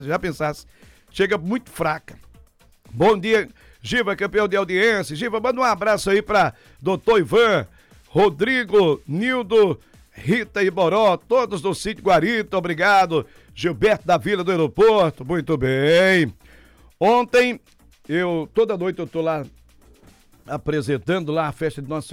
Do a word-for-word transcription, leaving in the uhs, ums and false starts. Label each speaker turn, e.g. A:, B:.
A: Já pensasse, chega muito fraca. Bom dia, Giva, campeão de audiência. Giva, manda um abraço aí pra doutor Ivan, Rodrigo, Nildo, Rita e Boró, todos do sítio Guarita, obrigado. Gilberto da Vila do Aeroporto, muito bem. Ontem, eu, toda noite eu tô lá apresentando lá a festa de Nossa